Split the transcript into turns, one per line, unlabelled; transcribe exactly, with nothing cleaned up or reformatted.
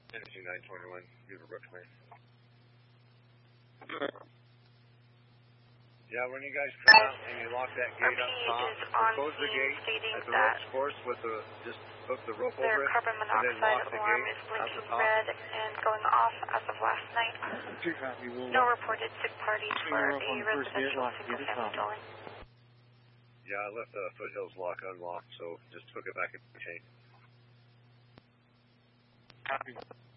Energy nine twenty-one, Beaverbrook Lane. Yeah, when you guys come out and you lock that gate up top, or close the gate at the rope's course with the, just hook the rope over it,
carbon
and then lock the
alarm
gate
is
at the
blinking
top.
red and going off as of last night. No reported sick parties for a residential single-family dwelling.
Yeah, I left the Foothills lock unlocked, so just hook it back in the chain.
Copy.